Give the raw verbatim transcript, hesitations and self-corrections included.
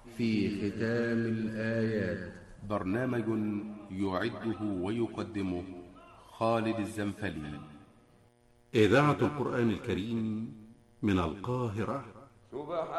في ختام الآيات. برنامج يعده ويقدمه خالد الزنفلي. إذاعة القرآن الكريم من القاهرة. سبحان